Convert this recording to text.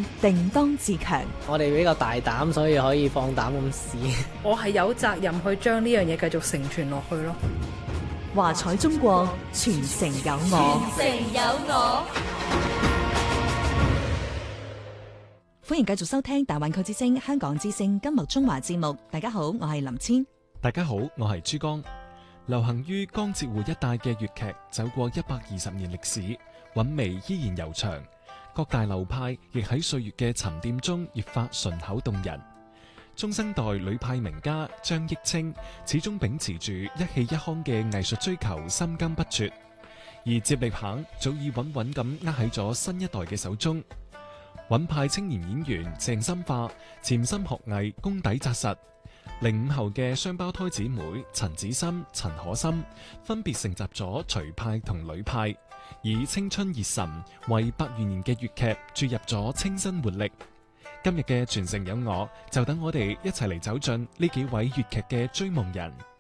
性，定當自強。 我哋比較大膽，所以可以放膽咁試。 我係有責任去將呢樣嘢繼續承傳落去咯。 華彩中國，傳承有我。 傳承有我。 歡迎繼續收聽大灣區之聲香港之聲金麥中華節目。大家好，我係林千。 大家好，我係珠江。流行於江浙滬一帶嘅粵劇走過120年歷史，韻味依然悠長。各大流派亦喺歲月嘅沉澱中越發順口動人。中生代呂派名家張益清始終秉持住一氣一腔嘅藝術追求，心甘不絕。而接力棒早已穩穩咁握喺咗新一代嘅手中。韻派青年演員鄭深化潛心學藝，功底扎實。05後嘅雙胞胎姊妹陳子深、陳可心分別承襲咗徐派同呂派，以青春熱忱為百餘年嘅粵劇注入咗清新活力。今日嘅傳承有我，就等我哋一齊嚟走進呢幾位粵劇嘅追夢人。